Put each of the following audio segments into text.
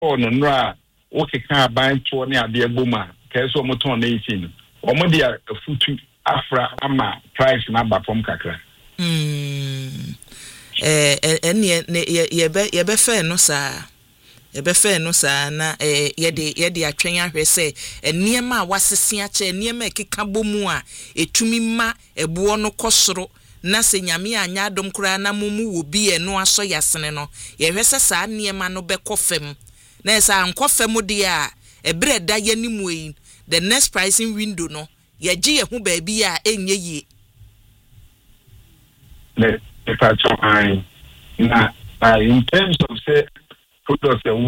no nra okay can buy to ne ade eboma keso mo ton na 18 omo dia futu afra ama price na ba from kakra ye be fair no sa na ye atwen ahwe se enema a wasese ache enema ekeka bomu a etumi ma ebuo no kosoro na se nyame anya adom kura na mumu wo bi eno aso yasene no ye hwese sa enema no be kofem na esa ankofem de a ebre da yanimu yi the next pricing window no ye gi ye hu ba bi a enye yi le patch on na in terms of say products that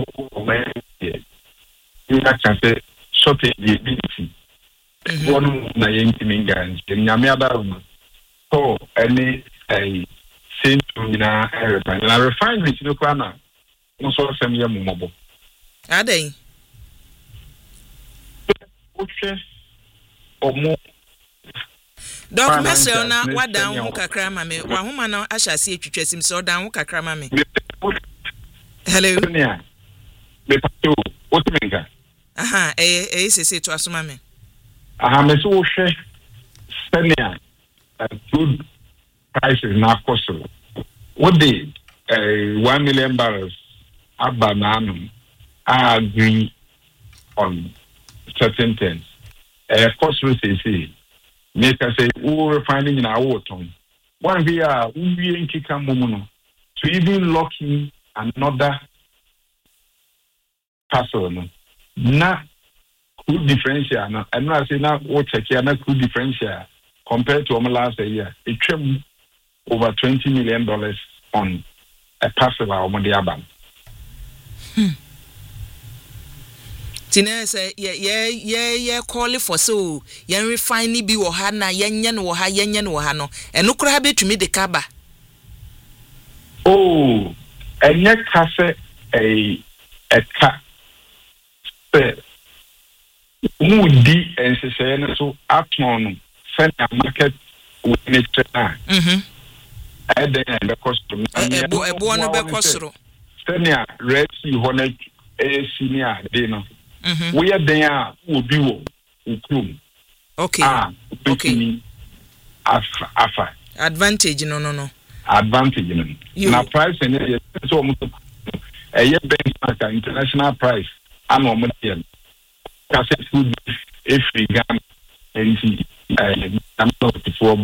we can say shortage the ability one na yentiminga nyame adaru so any same to na refinery no kwana no so sem ye mobo adai okay omo Doc Mesel na wadan hu kakra ma me wa homa na ahyase etwetwasim so dan hu kakra ma me hello me pato otimenga aha sese to asoma me aha me so wo hwe senia good prices na cost what the 1 million barrels abananum agree on certain things cost we say make us say we refining in our water one we are we in kika momo to even lock in another parcel no na could differential na and I say now what check here na could differential compared to last year it came over $20 million on a parcel of the Abam. Tina say ye call for so yen refine bi wo ha na yenye no wo ha no eno kura betumi de kaba oh enye ka se ka se mudi ensese na so aton send market with nature na I then the costume ebo no be kosoro senia red sea honet senior dey no we are there will be ukrum okay okay afa advantage no advantage no na price and so almost benchmark international price and almost here cassette food if we got anything I'm not before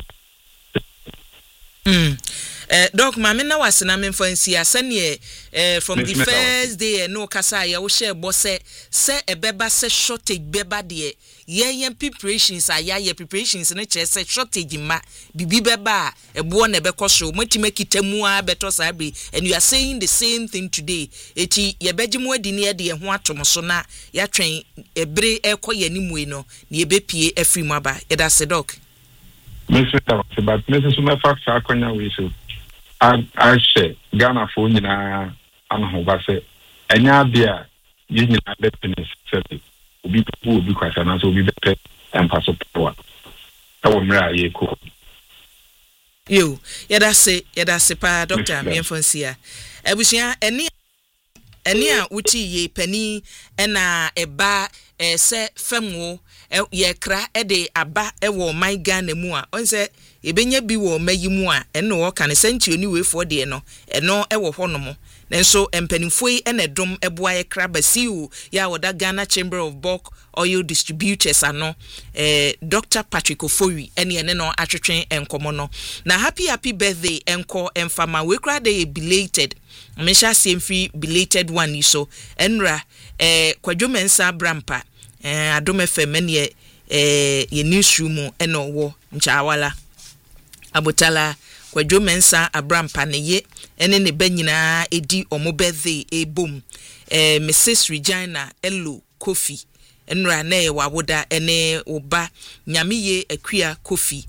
Doc mama na wasena me fancy asane from the first day no kasa ya wo share boss say ebeba say shortage beba de ye preparations aya preparations na che say shortage ma bibi beba ebo na be koso matima kitamu a beto sabre and you are saying the same thing today eti ye begimo adi ne de ho atom so na ya twen ebre ekoye nimu no na ye bepie afri mu aba ye da se Doc Mr. But Mrs. Sumafax akonya we so I share Ghana for nyina anho ba se enya bia ye nyina be penis se obi popo obi kwasa na so obi be pe empaso poa tawo mra ye ko yo yeda se pa Dr. Mienfonsia ebusia eni a wuti ye pani ena eba se femu ye kra de aba wo my Ghana mu a onse ebenya bi wo mayimu a eno wo kan senti oni we for de no eno wo honom nenso empanimfoi ena dom eboa ye kra basiu ya woda Ghana Chamber of Bulk Oil Distributors ano Dr. Patrick Ofori ene no atwetwen enkomo no na happy birthday enko emfama we kra de belated mesha semfi belated one so enra kwadwomensa brampa adom FM ne ye newsroom eno wo nchaawala abotala kwadwomensa abrampa ne ye ene ne banyina edi omo birthday ebom Mrs. Regina Elo Kofi enra na ye wawoda ene oba nyamiye akua Kofi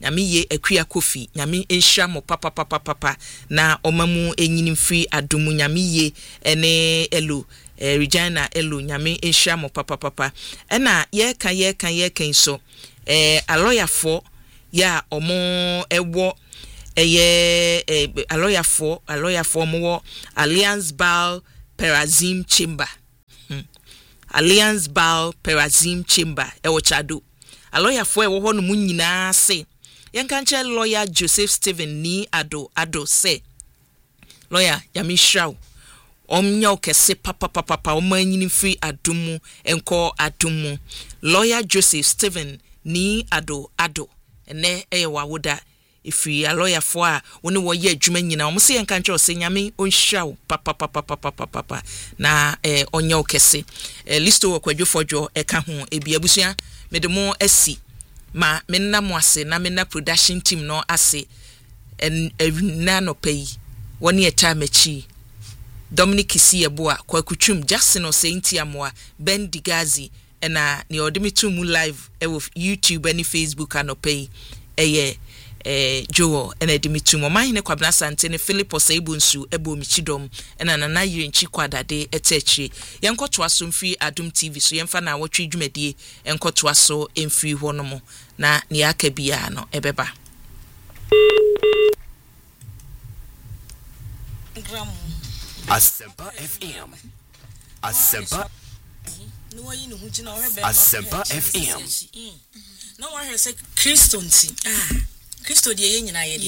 nyami enhia mo papa na omamu enyini free adumu nyamiye ene Elo Regina Elo nyame enhia mo papa ena ye kan so a lawyer for ya omo ewo a lawyer for mo Alliance Bar Perazim Chamber Alliance Baal Perazim Chamber ewo Chado. A lawyer for ewo ho no mu nyina se. Yankanche lawyer Joseph Stephen ni ado say. Lawyer Yamishraw. Omnya okese papa omanyini free adumu enko adumu. Lawyer Joseph Stephen ni ado ene ewa woda ifri a lawyer for a woni wo ye adwuma nyina omo se yankanche osenyame onhraw papa na onya okese listo wo kwadwofodwo eka ho ebi abusua medemo asi ma menna mo ase na menna production team no ase en na no pay woni eta machi Dominic Isieboa kwa kuchum Jackson Oseinti Amoa Ben Digazi ena ni odimitu mu live ewo YouTube and Facebook anopay eye Joe ena edimitu mo mahine kwabna sante ne Philip Osebunsu ebo michidom ena nana yire nchi kwadade etechi yenkoto aso mfi Adum TV so yemfa na wotwe dwumadie enkoto aso emfi honomo na ni aka bia no ebeba Asempa FM. Asempa FM. No one has said Christo. Christo, the yen